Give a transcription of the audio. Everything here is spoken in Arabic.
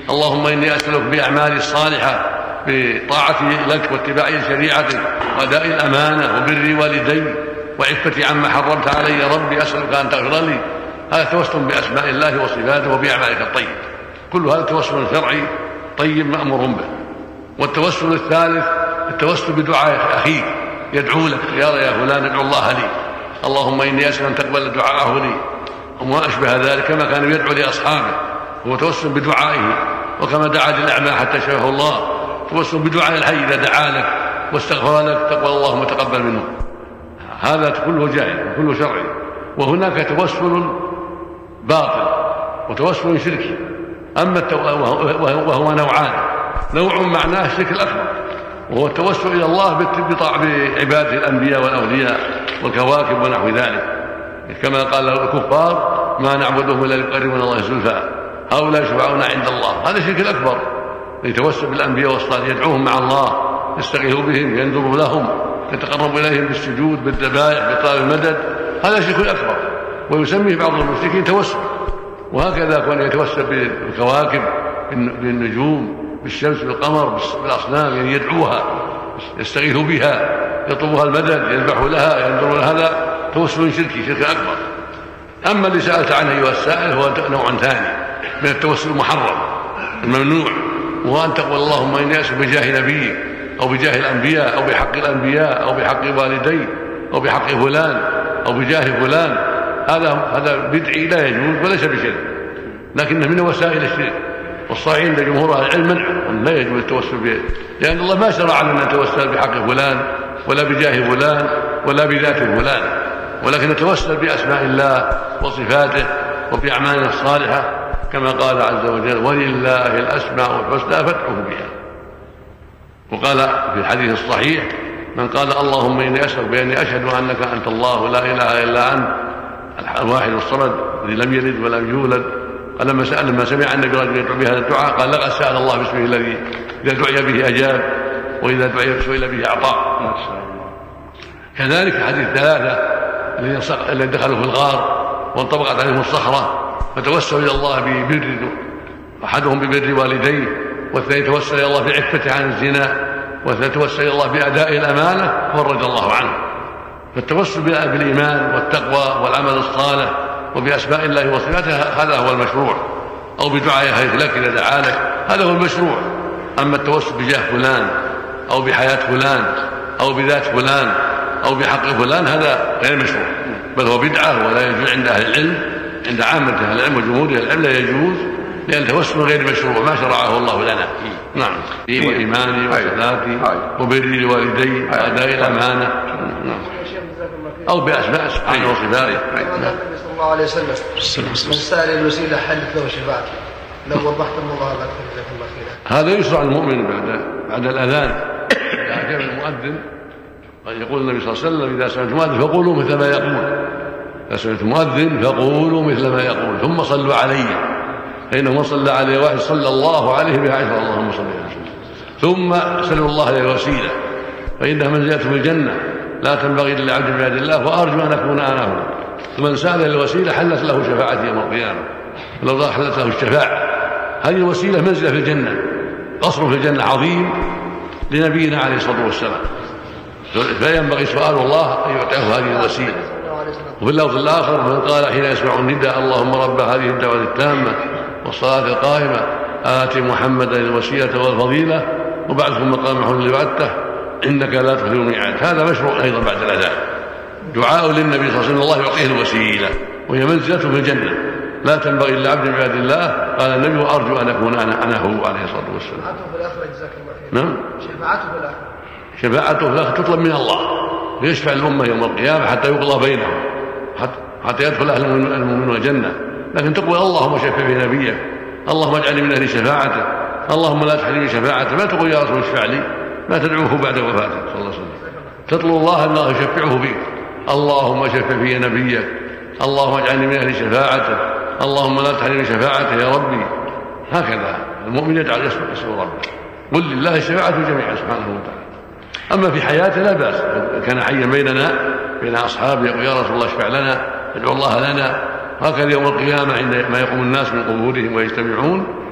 اللهم إني أسألك بأعمالي الصالحة بطاعتي لك واتباعي لشريعتك وأداء الأمانة وبر والدي وعفتي عما حرمت علي يا ربي، أسألك أن تغفر لي. هذا توسل بأسماء الله وصفاته وبأعمالك الطيب، كل هذا توسل شرعي طيب مأمور به. والتوسل الثالث التوسل بدعاء أخيك يدعو لك، يا فلان ادعو الله لي، اللهم إني أسأل أن تقبل دعاءه لي وما أشبه ذلك، كما كان يدعو لأصحابه. هو توسل بدعائه، وكما دعا للأعمى حتى شفاه الله، توسل بدعاء الحي إذا دعا لك واستغفر لك تقبل اللهم تقبل منه. هذا كله جائز وكله شرعي. وهناك توسل باطل وتوسل شركي، وهو نوعان. نوع معناه الشرك الأكبر، وهو التوسل إلى الله بعباده الأنبياء والأولياء والكواكب ونحو ذلك، كما قال الكفار ما نعبدهم إلا ليقربونا الله زلفى هؤلاء يشفعون عند الله. هذا الشرك الأكبر، يتوسل بالأنبياء والصالحين، يدعوهم مع الله، يستغيث بهم، ينذر لهم، يتقرب إليهم بالسجود بالذبائح بطلب المدد. هذا الشرك الأكبر، ويسميه بعض المشركين توسل. وهكذا كان يتوسل بالكواكب بالنجوم بالشمس بالقمر بالأصنام، يعني يدعوها يستغيث بها يطلبها المدد يذبح لها ينذر لها. هذا توسل شركي، شرك أكبر. أما اللي سألت عنه أيها السائل هو نوع ثاني من التوسل المحرم الممنوع، وهو أن تقول اللهم إني أسأل بجاه نبيك أو بجاه الأنبياء أو بحق الأنبياء أو بحق والدي أو بحق فلان أو بجاه فلان. هذا بدعي لا يجوز وليس بشرك، لكنه من وسائل الشرك، والصحيح عند جمهور أهل العلم منعه، لا يجوز التوسل به، لأن الله ما شرع لنا نتوسل بحق فلان ولا بجاه فلان ولا بذات فلان، ولكن نتوسل بأسماء الله وصفاته وبأعمالنا الصالحة، كما قال عز وجل ولله الأسماء الحسنى فادعوه بها. وقال في الحديث الصحيح من قال اللهم إني أسألك بأني أشهد أنك أنت الله لا إله إلا أنت الواحد الصمد الذي لم يلد ولم يولد، قال لما سمع النبي رجل يدعو بهذا الدعاء قال لقد سأل الله باسمه الذي إذا دعي به أجاب وإذا دعي سئل به أعطى. كذلك حديث ثلاثة الذين دخلوا في الغار وانطبقت عليهم الصخرة فتوسلوا إلى الله ببر، أحدهم ببر والديه، والثاني توسل إلى الله بعفته عن الزنا، والثالث توسل إلى الله بأداء الأمانة فرج الله عنه. فالتوسل بالإيمان والتقوى والعمل الصالح وبأسماء الله وصفاته هذا هو المشروع، أو بدعاء أخيك لك إذا دعا لك، هذا هو المشروع. أما التوسل بجاه فلان أو بحياة فلان أو بذات فلان أو بحق فلان هذا غير مشروع، بل هو بدعة ولا يجوز عند أهل العلم، عند عامة أهل العلم وجمهور أهل العلم لا يجوز، لأن التوسل غير مشروع ما شرعه الله لنا. نعم، وإيماني وصلاتي وبري لوالدي وأداء الأمانة، أو بأسماء سبحانه وصفاته. النبي صلى الله عليه وسلم من سأل الوسيلة حلت له شفاعته، لو وضحت الله بعد جزاك الله خيرا. هذا يشرع المؤمن بعد الأذان إذا أجاب المؤذن يقول النبي صلى الله عليه وسلم إذا سمعت المؤذن فقولوا مثل ما يقول، إذا سمعت المؤذن فقولوا مثل ما يقول ثم صلوا علي، فإنه من صلى عليه واحد صلى الله عليه بها عشرة اللهم صل عليه وسلم. ثم سلوا الله عليه الوسيلة فإنها منزلة في الجنة لا تنبغي إلا لعبد من عباد الله وأرجو أن أكون أنا هو. فمن سأل الوسيلة حلت له شفاعتي يوم القيامة، ولو حلت له الشفاعة. هذه الوسيلة منزلة في الجنة، قصر في الجنة عظيم لنبينا عليه الصلاة والسلام، فينبغي سؤال الله أن يعطيه هذه الوسيلة. وفي اللفظ الآخر من قال حين يسمع النداء اللهم رب هذه الدعوة التامة والصلاة القائمة آت محمدا الوسيلة والفضيلة وبعثه مقام محمود وعدته إنك لا تخلف الميعاد. هذا مشروع أيضا بعد الأذان، دعاء للنبي صلى الله عليه وسلم الله يعطيه الوسيلة وهي منزلته في الجنة لا تنبغي إلا عبد من عباد الله. قال النبي وأرجو أن أكون أنا هو عليه الصلاة والسلام. شفاعته في الآخرة جزاك الله خير. نعم، شفاعته في الآخرة تطلب من الله ليشفع الأمة يوم القيامة حتى يقضى بينهم حتى يدخل أهل المؤمنون الجنة. لكن تقول اللهم شفع في نبيك، اللهم اجعلني من أهل شفاعته، اللهم لا تحرمني شفاعته. ما تقول يا رسول اشفع لي، ما تدعوه بعد وفاته صلى الله عليه وسلم. تطلب الله أن الله يشفعه فيك، اللهم شفع في نبيك، اللهم اجعلني من أهل شفاعته، اللهم لا تحرمني شفاعته يا ربي. هكذا المؤمن يجعل يسأل ربه. قل لله الشفاعة جميعا سبحانه وتعالى. أما في حياته لا بأس، كان حيا بيننا بين أصحابه يقول يا رسول الله اشفع لنا، ادعو الله لنا. هكذا يوم القيامة عندما يقوم الناس من قبورهم ويجتمعون